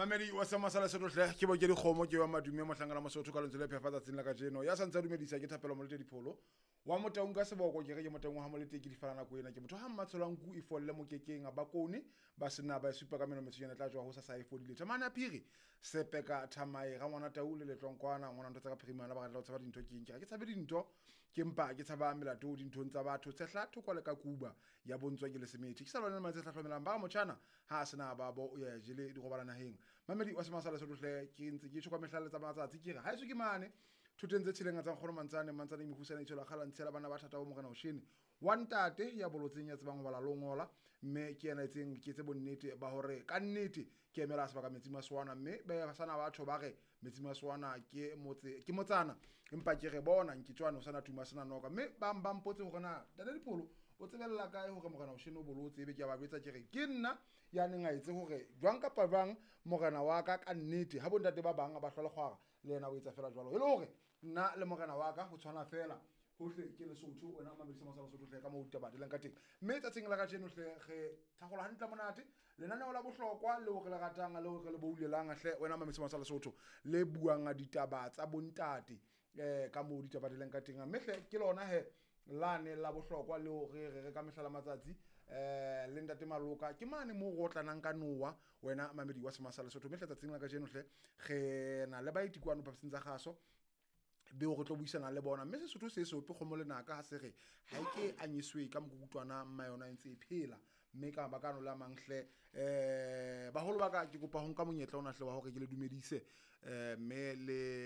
mamedi wa Semasala Setlohle ke bo ke dikgomo ke wa madume mohlangana Mosotho ka lentswe le phefatsa tsin la ka jeno ya santsa dumedisa ke thapelo molete dipholo wa motaung ka seboko ke ke motaung ha molete ke di fana nako ena ke motho ha mmatsholanku e folle mokekeng ba kone ba sena ba supa ka meno metsunyana tla jwa ho sa sa ifodile tsamana phiri sepeka thamae ga ngwana taule le tlonkwana ngwana ntse ka phirimana ba ga tla tsaba dintho ke ke tsabe dinto ke mpa ke tsaba melato dintho tsa batho tshehla thoko le ka kuba ya bontswa ke le semethi ke sa lona mantse tlhatlhomelang ba motjana ha sena ba bo o ya jele di gobala naheng mamedi wa Semasala Setlohle ke ntse ke tshwa mehlale tsa matsatsi ke re ha iso ke mane thutentse tshelenga tsa kgono mantsane mehusana itshela khala ntshela bana ba thata o mogana o shene wa ntate ya bolotseng ya tsebang go bala lo ngola mme ke ena etseng ke tse bonnete ba hore ka nnete ke emela sebaka metsi maswana mme ba sana batho ba re metsi maswana ke motsana empa ke re bona nkitswana o sana tuma sana noka mme ba mpotse go gona data dipolo o tsebella kae hore mogana o shene o bolotse ebe ke ba betsa ke re ke nna ya neng a etse hore jwang ka pavang mogana wa ka nnete ha bontate ba bang ba hlola kgwara le yena o etsa fela jwalo e le hore nna le mogana wa ka ho tshwana fela hohle ke Lesotho wena Mamedi Semasala Setlohle ka mo utabadi leng ka teng mme tsatsing la ka jeno hle ge thagola hantle monate lenaneo la bohlokwa le o re le ratang le o re le boulelang hle wena Mamedi Semasala Setlohle le buang a ditaba tsa bontate ka mo ditabadi leng ka teng mme hle ke lona he lane la bohlokwa le o re ka mehlala matsatsi le ntate Maloka ke mane mo go tlanang ka nowa wena Mamedi wa Semasala Setlohle mme hle tsatsing la ka jeno hle ge na le baitikwano phapsing tsa gaso be o go tlo buisana le bona mme Sesotho se se ope kgomo le naka ha se re ha ke anyiswe ka mokutwana mma yona ntse e phela mme ka ba kana la mangle baholo ba ka ke kopa ho nka monyetla ona hle wa hore ke le dumedise mme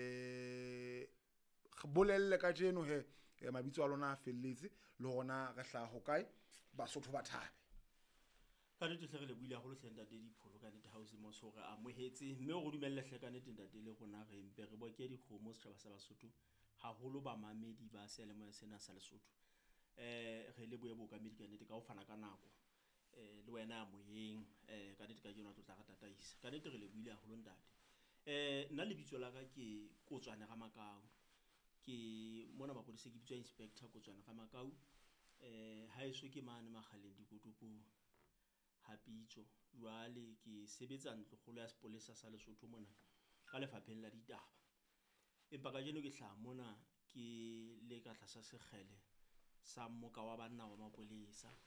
le bolelle ka jeno he mabitso a lona a felletse le gona re hla ho kae Basotho ba thabe ka nete hle re le buile haholo hle ntate dipholo ka nete house mo so re amohetse mme o go dumelle hle ka nete ntate le gona re mpe re boke dikgomo setjhaba sa Basotho haholo ba mamedi ba se le mo sena sa Lesotho re le boye bo ka medi ka nete ka o fana ka nako le wena moyeng ka nete ka jeno tla ga tataisa ka nete re le buile haholo ntate nna le bitso la ka ke Kotswana ga Makau ke mona ba bodise ke bitswa inspector Kotswana ga Makau ha iso ke mane magaleng dikotopo hapitso jwale ke sebetsa ntlogolo ya sepolesa sa Lesotho mona ka lefapheng la ditaba empa ka jeno ke hla mona ke le ka tlasa sekgele sa mmoka wa banna wa mapolesa